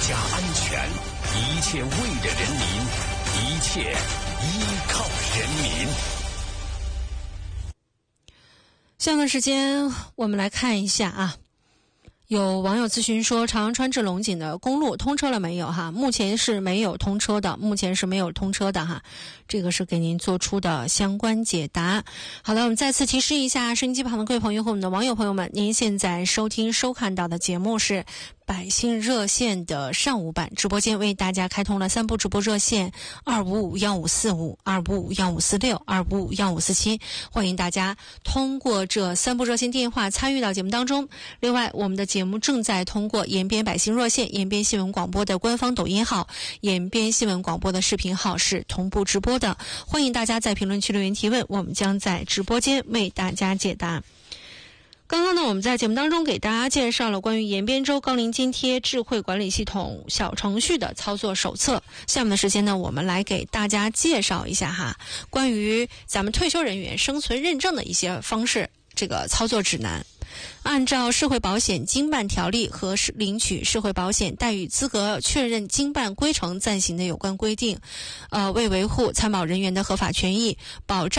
家安全，一切为了人民，一切依靠人民。 下段时间我们来看一下啊，有网友咨询说长川至龙井的公路通车了没有哈？目前是没有通车的哈，这个是给您做出的相关解答。好的，我们再次提示一下收音机旁的各位朋友和我们的网友朋友们，您现在收看到的节目是百姓热线的上午版直播间，为大家开通了3部直播热线2551545、2551546、2551547，欢迎大家通过这3部热线电话参与到节目当中。另外，我们的节目正在通过延边百姓热线、延边新闻广播的官方抖音号、延边新闻广播的视频号是同步直播的，欢迎大家在评论区留言提问，我们将在直播间为大家解答。刚刚呢，我们在节目当中给大家介绍了关于延边州高龄津贴智慧管理系统小程序的操作手册。下面的时间呢，我们来给大家介绍一下哈，关于咱们退休人员生存认证的一些方式，这个操作指南。按照社会保险经办条例和领取社会保险待遇资格确认经办规程暂行的有关规定，为维护参保人员的合法权益，保障